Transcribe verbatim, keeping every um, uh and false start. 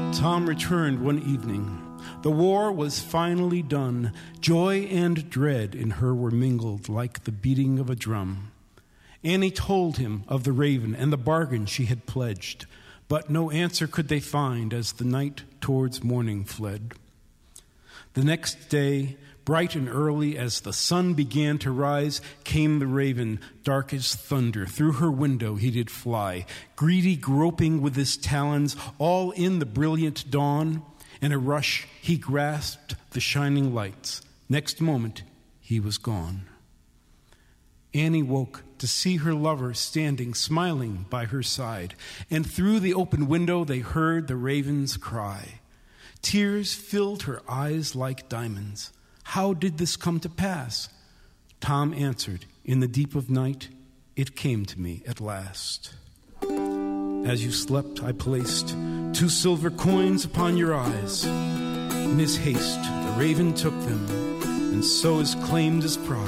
Tom returned one evening. The war was finally done. Joy and dread in her were mingled like the beating of a drum. Annie told him of the raven and the bargain she had pledged, but no answer could they find as the night towards morning fled. The next day, bright and early, as the sun began to rise, came the raven, dark as thunder. Through her window he did fly, greedy groping with his talons, all in the brilliant dawn. In a rush he grasped the shining lights. Next moment he was gone. Annie woke to see her lover standing, smiling by her side, and through the open window they heard the raven's cry. Tears filled her eyes like diamonds. How did this come to pass? Tom answered, in the deep of night, it came to me at last. As you slept, I placed two silver coins upon your eyes. In his haste, the raven took them, and so is claimed as prize.